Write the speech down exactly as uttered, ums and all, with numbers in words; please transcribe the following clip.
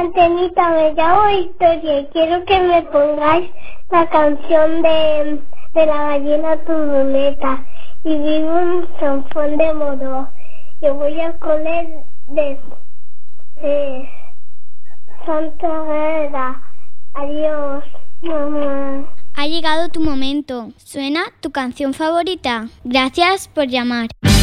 Antenita, me llamo Victoria y quiero que me pongáis la canción de, de la gallina turuleta y vivo en San Juan de Moró. Yo voy al cole de, de Santa Vera. Adiós, mamá. Ha llegado tu momento. ¿Suena tu canción favorita? Gracias por llamar.